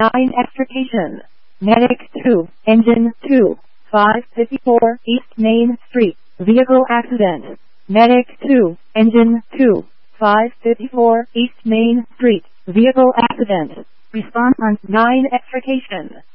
9 extrication. Medic 2, Engine 2, 554 East Main Street, vehicle accident. Medic 2, Engine 2, 554 East Main Street, vehicle accident. Response on 9 extrication.